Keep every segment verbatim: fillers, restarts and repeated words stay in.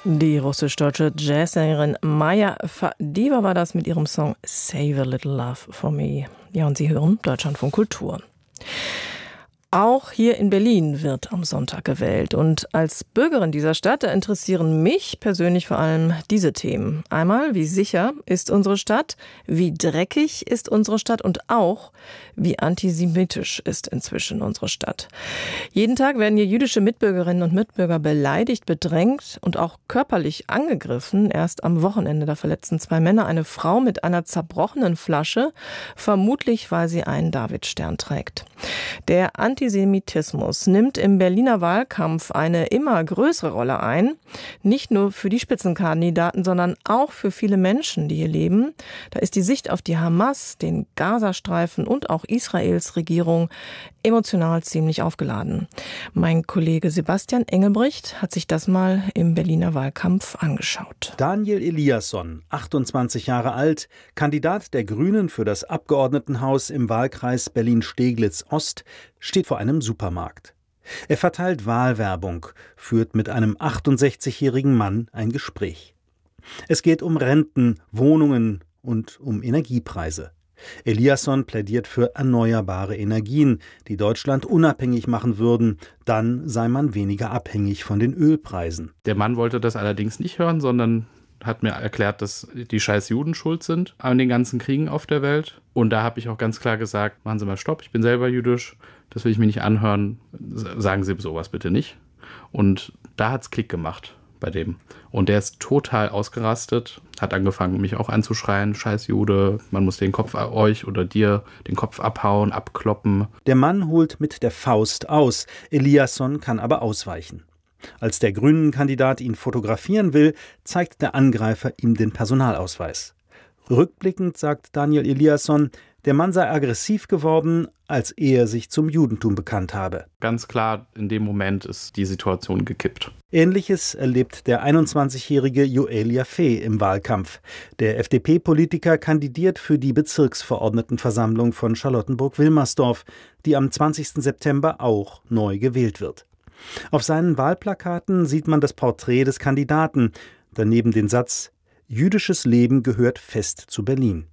Die russisch-deutsche Jazzsängerin Maja Fadeva war das mit ihrem Song Save a Little Love for Me. Ja, und Sie hören Deutschlandfunk Kultur. Auch hier in Berlin wird am Sonntag gewählt. Und als Bürgerin dieser Stadt interessieren mich persönlich vor allem diese Themen. Einmal, wie sicher ist unsere Stadt? Wie dreckig ist unsere Stadt? Und auch, wie antisemitisch ist inzwischen unsere Stadt? Jeden Tag werden hier jüdische Mitbürgerinnen und Mitbürger beleidigt, bedrängt und auch körperlich angegriffen. Erst am Wochenende, da verletzten zwei Männer eine Frau mit einer zerbrochenen Flasche, vermutlich weil sie einen Davidstern trägt. Der Antisemitismus nimmt im Berliner Wahlkampf eine immer größere Rolle ein. Nicht nur für die Spitzenkandidaten, sondern auch für viele Menschen, die hier leben. Da ist die Sicht auf die Hamas, den Gazastreifen und auch Israels Regierung emotional ziemlich aufgeladen. Mein Kollege Sebastian Engelbricht hat sich das mal im Berliner Wahlkampf angeschaut. Daniel Eliasson, achtundzwanzig Jahre alt, Kandidat der Grünen für das Abgeordnetenhaus im Wahlkreis Berlin-Steglitz-Ost, steht vor einem Supermarkt. Er verteilt Wahlwerbung, führt mit einem achtundsechzigjährigen Mann ein Gespräch. Es geht um Renten, Wohnungen und um Energiepreise. Eliasson plädiert für erneuerbare Energien, die Deutschland unabhängig machen würden. Dann sei man weniger abhängig von den Ölpreisen. Der Mann wollte das allerdings nicht hören, sondern hat mir erklärt, dass die scheiß Juden schuld sind an den ganzen Kriegen auf der Welt. Und da habe ich auch ganz klar gesagt, machen Sie mal Stopp, ich bin selber jüdisch, das will ich mir nicht anhören, sagen Sie sowas bitte nicht. Und da hat's Klick gemacht bei dem. Und der ist total ausgerastet, hat angefangen, mich auch anzuschreien, scheiß Jude, man muss den Kopf euch oder dir den Kopf abhauen, abkloppen. Der Mann holt mit der Faust aus, Eliasson kann aber ausweichen. Als der Grünen-Kandidat ihn fotografieren will, zeigt der Angreifer ihm den Personalausweis. Rückblickend sagt Daniel Eliasson, der Mann sei aggressiv geworden, als er sich zum Judentum bekannt habe. Ganz klar, in dem Moment ist die Situation gekippt. Ähnliches erlebt der einundzwanzigjährige Yoel Yaffe im Wahlkampf. Der F D P-Politiker kandidiert für die Bezirksverordnetenversammlung von Charlottenburg-Wilmersdorf, die am zwanzigsten September auch neu gewählt wird. Auf seinen Wahlplakaten sieht man das Porträt des Kandidaten, daneben den Satz: Jüdisches Leben gehört fest zu Berlin.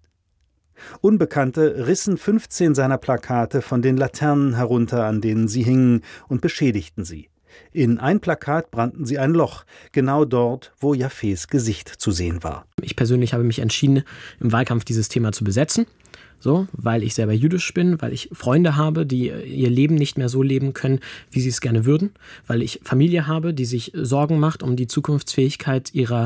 Unbekannte rissen fünfzehn seiner Plakate von den Laternen herunter, an denen sie hingen, und beschädigten sie. In ein Plakat brannten sie ein Loch, genau dort, wo Yaffes Gesicht zu sehen war. Ich persönlich habe mich entschieden, im Wahlkampf dieses Thema zu besetzen. So, weil ich selber jüdisch bin, weil ich Freunde habe, die ihr Leben nicht mehr so leben können, wie sie es gerne würden, weil ich Familie habe, die sich Sorgen macht um die Zukunftsfähigkeit ihrer,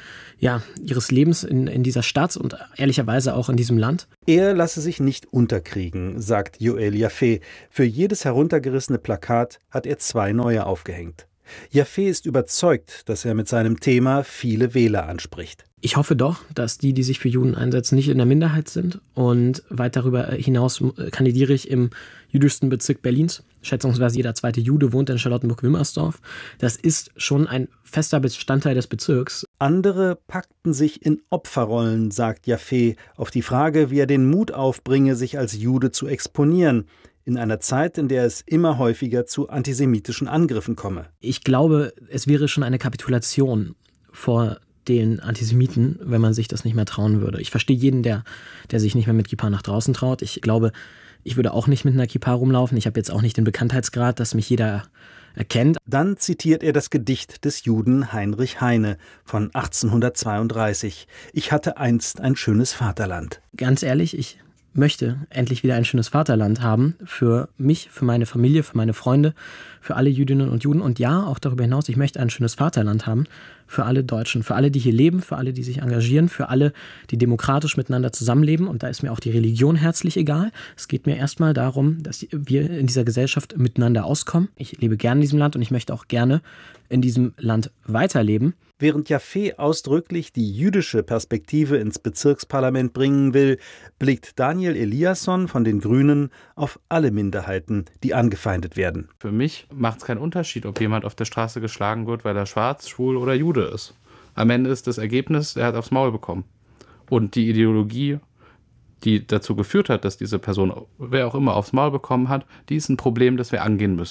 ja, ihres Lebens in, in dieser Stadt und ehrlicherweise auch in diesem Land. Er lasse sich nicht unterkriegen, sagt Yoel Yaffe. Für jedes heruntergerissene Plakat hat er zwei neue aufgehängt. Yaffe ist überzeugt, dass er mit seinem Thema viele Wähler anspricht. Ich hoffe doch, dass die, die sich für Juden einsetzen, nicht in der Minderheit sind. Und weit darüber hinaus kandidiere ich im jüdischsten Bezirk Berlins. Schätzungsweise jeder zweite Jude wohnt in Charlottenburg-Wilmersdorf. Das ist schon ein fester Bestandteil des Bezirks. Andere packten sich in Opferrollen, sagt Yaffe, auf die Frage, wie er den Mut aufbringe, sich als Jude zu exponieren. In einer Zeit, in der es immer häufiger zu antisemitischen Angriffen komme. Ich glaube, es wäre schon eine Kapitulation vor den Antisemiten, wenn man sich das nicht mehr trauen würde. Ich verstehe jeden, der, der sich nicht mehr mit Kippa nach draußen traut. Ich glaube, ich würde auch nicht mit einer Kippa rumlaufen. Ich habe jetzt auch nicht den Bekanntheitsgrad, dass mich jeder erkennt. Dann zitiert er das Gedicht des Juden Heinrich Heine von achtzehnhundertzweiunddreißig. Ich hatte einst ein schönes Vaterland. Ganz ehrlich, ich möchte endlich wieder ein schönes Vaterland haben für mich, für meine Familie, für meine Freunde, für alle Jüdinnen und Juden. Und ja, auch darüber hinaus, ich möchte ein schönes Vaterland haben für alle Deutschen, für alle, die hier leben, für alle, die sich engagieren, für alle, die demokratisch miteinander zusammenleben. Und da ist mir auch die Religion herzlich egal. Es geht mir erstmal darum, dass wir in dieser Gesellschaft miteinander auskommen. Ich lebe gerne in diesem Land und ich möchte auch gerne in diesem Land weiterleben. Während Yaffe ausdrücklich die jüdische Perspektive ins Bezirksparlament bringen will, blickt Daniel Eliasson von den Grünen auf alle Minderheiten, die angefeindet werden. Für mich macht es keinen Unterschied, ob jemand auf der Straße geschlagen wird, weil er schwarz, schwul oder Jude ist. Am Ende ist das Ergebnis, er hat aufs Maul bekommen. Und die Ideologie, die dazu geführt hat, dass diese Person, wer auch immer, aufs Maul bekommen hat, die ist ein Problem, das wir angehen müssen.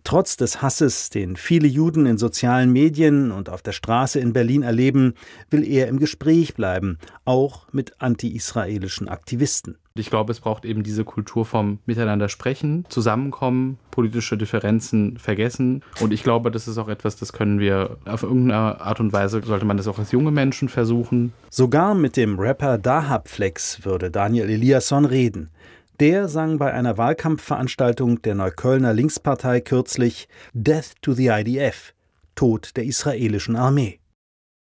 Trotz des Hasses, den viele Juden in sozialen Medien und auf der Straße in Berlin erleben, will er im Gespräch bleiben, auch mit anti-israelischen Aktivisten. Ich glaube, es braucht eben diese Kultur vom Miteinander sprechen, zusammenkommen, politische Differenzen vergessen. Und ich glaube, das ist auch etwas, das können wir auf irgendeine Art und Weise, sollte man das auch als junge Menschen versuchen. Sogar mit dem Rapper Dahab Flex würde Daniel Eliasson reden. Der sang bei einer Wahlkampfveranstaltung der Neuköllner Linkspartei kürzlich Death to the I D F, Tod der israelischen Armee.